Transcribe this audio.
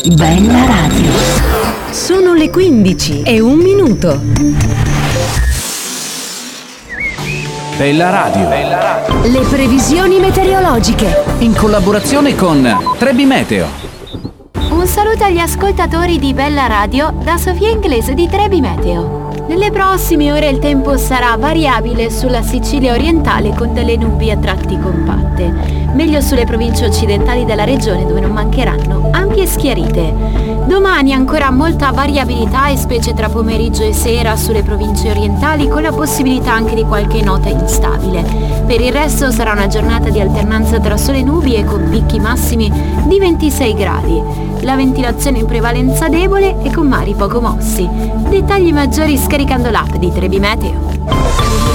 Bella Radio. Sono le 15:01. Bella Radio. Le previsioni meteorologiche. In collaborazione con Trebi Meteo. Un saluto agli ascoltatori di Bella Radio da Sofia Inglese di Trebi Meteo. Nelle prossime ore il tempo sarà variabile sulla Sicilia orientale con delle nubi a tratti compatte, meglio sulle province occidentali della regione dove non mancheranno ampie schiarite. Domani ancora molta variabilità e specie tra pomeriggio e sera sulle province orientali con la possibilità anche di qualche nota instabile. Per il resto sarà una giornata di alternanza tra sole e nubi e con picchi massimi di 26 gradi. La ventilazione in prevalenza debole e con mari poco mossi. Dettagli maggiori scaricando l'app di Trebi Meteo.